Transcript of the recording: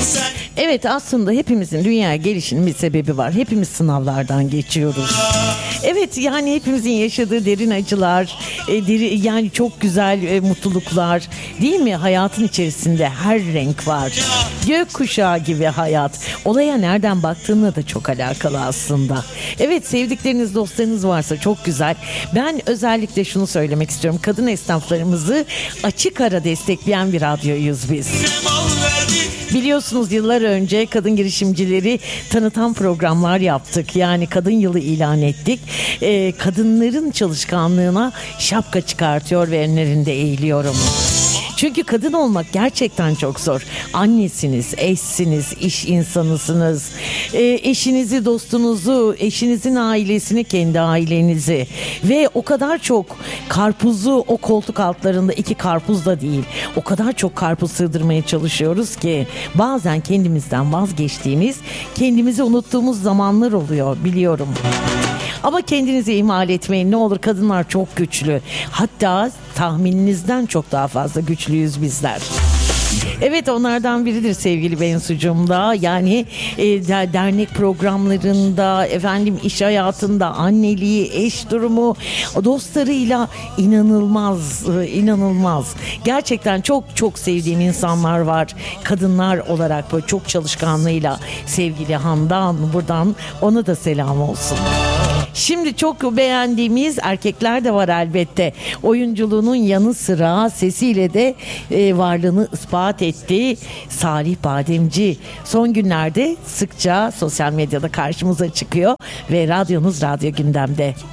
Evet, aslında hepimizin dünyaya gelişinin bir sebebi var. Hepimiz sınavlardan geçiyoruz. Evet, yani hepimizin yaşadığı derin acılar, yani çok güzel mutluluklar, değil mi? Hayatın içerisinde her renk var. Gökkuşağı gibi hayat. Olaya nereden baktığınla da çok alakalı aslında. Evet, sevdikleriniz, dostlarınız varsa çok güzel. Ben özellikle şunu söylemek istiyorum. Kadın esnaflarımızı açık ara destekleyen bir radyoyuz biz. Biliyorsunuz, yıllar önce kadın girişimcileri tanıtan programlar yaptık. Yani kadın yılı ilan ettik. Kadınların çalışkanlığına şapka çıkartıyor ve önlerinde eğiliyorum. Çünkü kadın olmak gerçekten çok zor. Annesiniz, eşsiniz, iş insanısınız. Eşinizi, dostunuzu, eşinizin ailesini, kendi ailenizi ve o kadar çok karpuzu o koltuk altlarında, 2 karpuz da değil, o kadar çok karpuz sığdırmaya çalışıyoruz ki bazen kendimizden vazgeçtiğimiz, kendimizi unuttuğumuz zamanlar oluyor, biliyorum. Ama kendinizi ihmal etmeyin, ne olur, kadınlar çok güçlü. Hatta tahmininizden çok daha fazla güçlüyüz bizler. Evet, onlardan biridir sevgili Bensucuğum da. Yani dernek programlarında, efendim iş hayatında, anneliği, eş durumu, dostlarıyla inanılmaz. Gerçekten çok çok sevdiğim insanlar var. Kadınlar olarak böyle çok çalışkanlığıyla sevgili Handan, buradan ona da selam olsun. Şimdi çok beğendiğimiz erkekler de var elbette. Oyunculuğunun yanı sıra sesiyle de varlığını ispat etti. Salih Bademci son günlerde sıkça sosyal medyada karşımıza çıkıyor ve radyonuz Radyo Gündem'de.